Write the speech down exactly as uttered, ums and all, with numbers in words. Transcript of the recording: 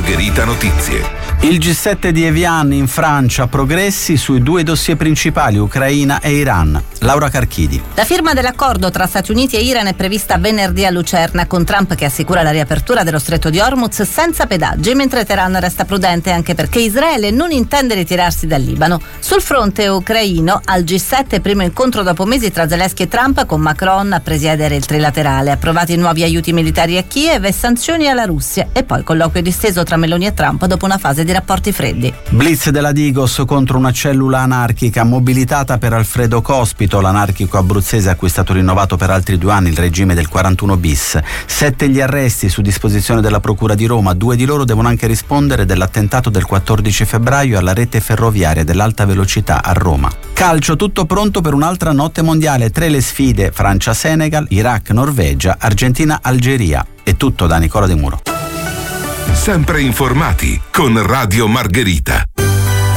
Margherita Notizie. Il G sette di Evian in Francia, progressi sui due dossier principali, Ucraina e Iran. Laura Carchidi. La firma dell'accordo tra Stati Uniti e Iran è prevista venerdì a Lucerna, con Trump che assicura la riapertura dello stretto di Hormuz senza pedaggi, mentre Teheran resta prudente anche perché Israele non intende ritirarsi dal Libano. Sul fronte ucraino, al G sette, primo incontro dopo mesi tra Zelensky e Trump, con Macron a presiedere il trilaterale. Approvati nuovi aiuti militari a Kiev e sanzioni alla Russia, e poi colloquio disteso tra Meloni e Trump dopo una fase di rapporti freddi. Blitz della Digos contro una cellula anarchica mobilitata per Alfredo Cospito. L'anarchico abruzzese ha acquistato rinnovato per altri due anni il regime del quarantuno bis. Sette gli arresti su disposizione della Procura di Roma. Due di loro devono anche rispondere dell'attentato del quattordici febbraio alla rete ferroviaria dell'alta velocità a Roma. Calcio, tutto pronto per un'altra notte mondiale. Tre le sfide: Francia-Senegal, Iraq-Norvegia, Argentina-Algeria. È tutto da Nicola De Muro. Sempre informati con Radio Margherita.